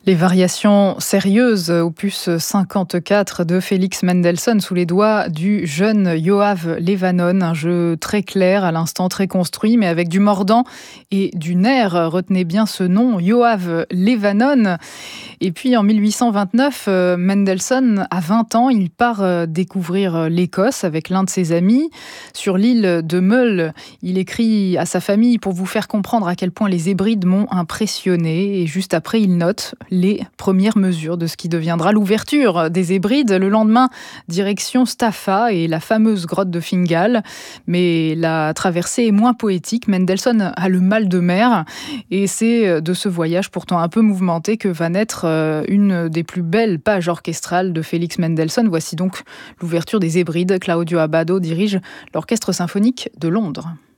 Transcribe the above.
Les variations sérieuses, opus 54 de Félix Mendelssohn sous les doigts du jeune Yoav Levanon. Un jeu très clair, à l'instant très construit, mais avec du mordant et du nerf. Retenez bien ce nom, Yoav Levanon. Et puis en 1829, Mendelssohn a 20 ans. Il part découvrir l'Écosse avec l'un de ses amis. Sur l'île de Mull, il écrit à sa famille pour vous faire comprendre à quel point les Hébrides m'ont impressionné. Et juste après, il note les premières mesures de ce qui deviendra l'ouverture des Hébrides. Le lendemain, direction Staffa et la fameuse grotte de Fingal. Mais la traversée est moins poétique. Mendelssohn a le mal de mer. Et c'est de ce voyage pourtant un peu mouvementé que va naître une des plus belles pages orchestrales de Félix Mendelssohn. Voici donc l'ouverture des Hébrides. Claudio Abbado dirige l'Orchestre symphonique de Londres.